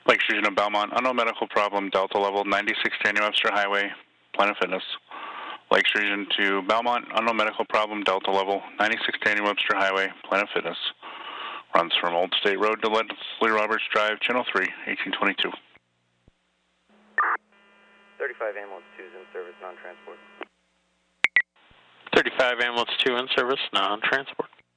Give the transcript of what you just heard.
Lake Sturgeon and Belmont, unknown medical problem, Delta level 96 Daniel Webster Highway, Planet Fitness. Lake Sturgeon to Belmont, unknown medical problem, Delta level 96 Daniel Webster Highway, Planet Fitness. Runs from Old State Road to Leslie Roberts Drive, Channel 3, 1822. 35 ambulance 2 is in service, non-transport. 35 ambulance 2 in service, non-transport.